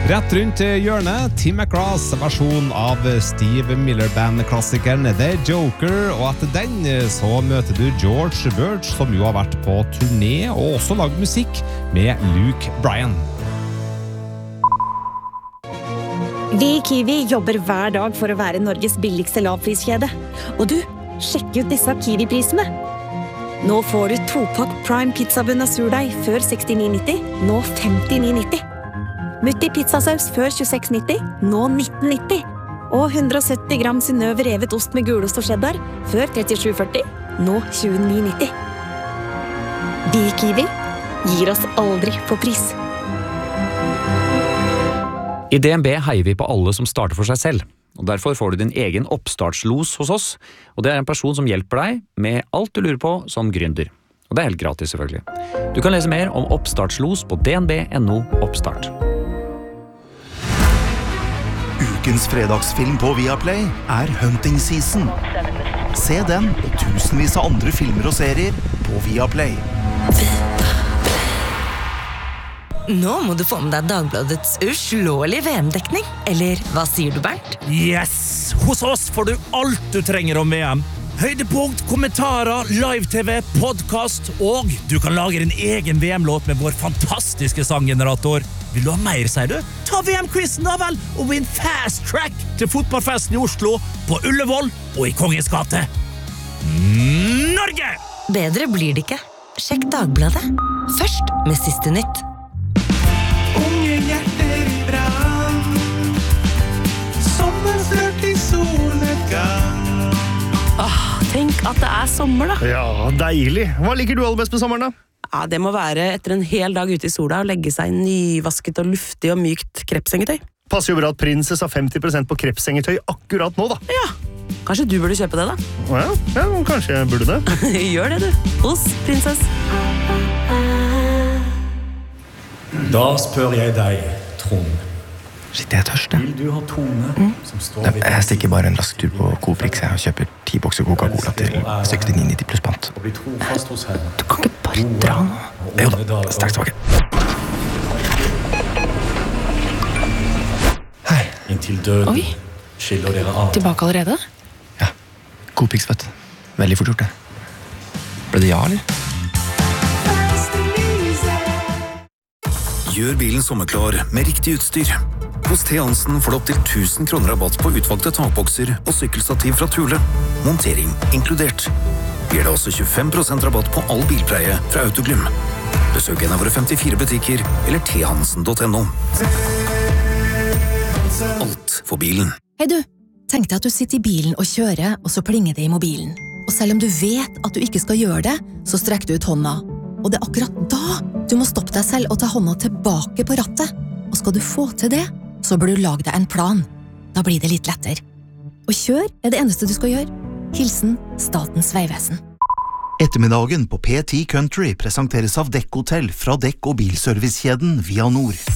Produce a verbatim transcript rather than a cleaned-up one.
Rett rundt hjørnet, Tim McGraws versjon av Steve Miller Band-klassikeren The Joker, og etter den så møter du George Birch, som jo har vært på turné og også lagd musikk med Luke Bryan. Vi i Kiwi jobber hver dag for å være Norges billigste lavpriskjede. Og du, sjekk ut disse Kiwi-prisene. Nå får du topakk Prime pizzabunn av surdeig før sekstini nitti, nå femtini nitti. Mutti pizzasaus før tjueseks nitti, nå nitten nitti. Og hundre og sytti gram Synnøve revet ost med gulost og cheddar før trettisju førti, nå tjueni nitti. Vi i Kiwi gir oss aldri på pris. I D N B heier vi på alle som starter for seg selv, og derfor får du din egen oppstartslos hos oss, og det er en person som hjelper deg med alt du lurer på som gründer. Og det er helt gratis selvfølgelig. Du kan lese mer om oppstartslos på d n b punktum n o oppstart. Ukens fredagsfilm på Viaplay er Hunting Season. Se den og tusenvis av andre filmer og serier på Viaplay. Nå må du få med deg Dagbladets uslåelige V M-dekning. Eller hva sier du, Bernt? Yes! Hos oss får du alt du trenger om V M. Høydepunkt, kommentarer, live-tv, podcast, og du kan lage din egen V M-låt med vår fantastiske sanggenerator. Vil du ha mer, sier du? Ta V M-quizen da vel, og vinn fast track til fotballfesten i Oslo, på Ullevål og i Kongens gate. Norge! Bedre blir det ikke. Sjekk Dagbladet. Først med siste nytt. Unge hjerter i brann, som en flørt i solnedgang. Åh, tenk at det er sommer da. Ja, deilig. Hva liker du aller best med sommeren da? Ja, det må være etter en hel dag ute i sola og legge seg nyvasket og luftig og mykt krepsengetøy. Passer jo bra at Princess har femti prosent på krepsengetøy akkurat nå da. Ja, kanskje du burde kjøpe det da? Ja, ja kanskje jeg burde det. Gjør det du, hos Princess. Da spør jeg deg, Trond. Shit, jeg er tørst, jeg. Vil du ha Tone Mm. som står ved Jeg stikker bare en rask tur på Coop-Rix og kjøper ti bokser Coca-Cola til sekstini nitti pluss pant. og bli trofast hos henne? Du kan ikke bare dra nå. Jo da, straks tilbake. Hei. Inntil døden Oi. skiller dere av. Tilbake allerede? Ja, Coop-Rix, vet du. Veldig fort gjort det. Ble det ja, eller? Gjør bilen sommerklar med riktig utstyr. Hos T. Hansen får du opp til tusen kroner rabatt på utvalgte takbokser og sykkelstativ fra Thule. Montering inkludert. Vi gir deg også tjuefem prosent rabatt på all bilpleie fra Autoglym. Besøk en av våre femtifire butikker eller t hansen punktum n o. Alt for bilen. Hei du, tenk deg at du sitter i bilen og kjører, og så plinger det i mobilen. Og selv om du vet at du ikke skal gjøre det, så strekker du ut hånda. Og det er akkurat da du må stoppe deg selv og ta hånda tilbake på rattet. Og skal du få til det, så bør du lage deg en plan. Da blir det litt lettere. Og kjør er det eneste du skal gjøre. Hilsen Statens Vegvesen. Ettermiddagen på P ti Country presenteres av Dekk Hotel fra Dekk- og bilservicekjeden Via Nord.